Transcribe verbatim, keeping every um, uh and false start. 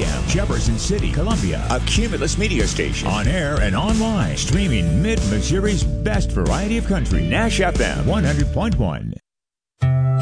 M, Jefferson City, Columbia. A Cumulus media station. On air and online. Streaming Mid-Missouri's best variety of country. Nash F M one hundred point one.